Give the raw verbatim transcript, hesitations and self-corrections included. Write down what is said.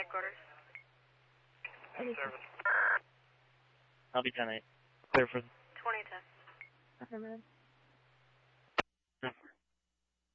headquarters. Service. I'll be ten eight. Clear for twenty ten. Affirmative.